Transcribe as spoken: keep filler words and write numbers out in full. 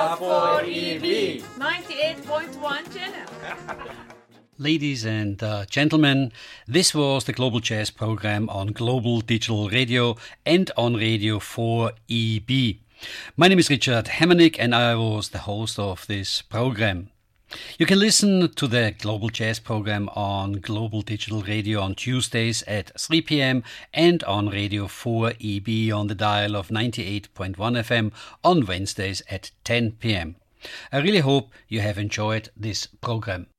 four E B ninety-eight point one channel. Ladies and uh, gentlemen, this was the Global Jazz program on Global Digital Radio and on Radio four E B. My name is Richard Hemmernick and I was the host of this program. You can listen to the Global Jazz program on Global Digital Radio on Tuesdays at three p.m. and on Radio four E B on the dial of ninety-eight point one F M on Wednesdays at ten p.m. I really hope you have enjoyed this program.